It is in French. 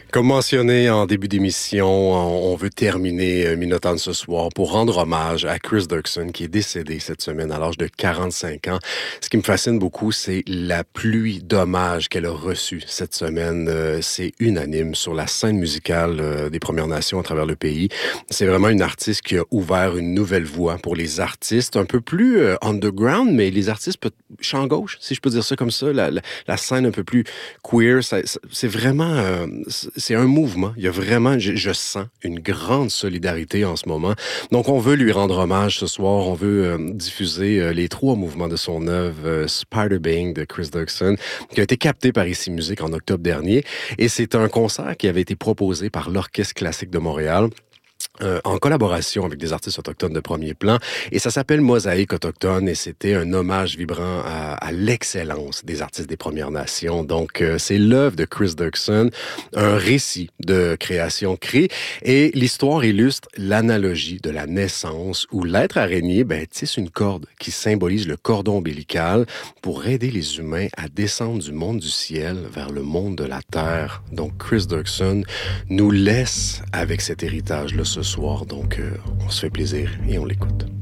Comme mentionné en début d'émission, on veut terminer Minotaur ce soir pour rendre hommage à Chris Dirksen qui est décédé cette semaine à l'âge de 45 ans. Ce qui me fascine beaucoup, c'est la pluie d'hommages qu'elle a reçue cette semaine. C'est unanime sur la scène musicale des Premières Nations à travers le pays. C'est vraiment une artiste qui a ouvert une nouvelle voie pour les artistes un peu plus underground, mais les artistes champ gauche, si je peux dire ça comme ça, la scène un peu plus queer, c'est vraiment... c'est un mouvement. Il y a vraiment, je sens une grande solidarité en ce moment. Donc, on veut lui rendre hommage ce soir. On veut diffuser les 3 mouvements de son œuvre, Spider Bang de Chris Dirksen, qui a été capté par Ici Musique en octobre dernier. Et c'est un concert qui avait été proposé par l'Orchestre classique de Montréal. En collaboration avec des artistes autochtones de premier plan. Et ça s'appelle Mosaïque autochtone et c'était un hommage vibrant à l'excellence des artistes des Premières Nations. Donc, c'est l'œuvre de Chris Dirksen, un récit de création créée. Et l'histoire illustre l'analogie de la naissance où l'être araignée tisse une corde qui symbolise le cordon ombilical pour aider les humains à descendre du monde du ciel vers le monde de la terre. Donc, Chris Dirksen nous laisse avec cet héritage-là ce soir. Donc, on se fait plaisir et on l'écoute.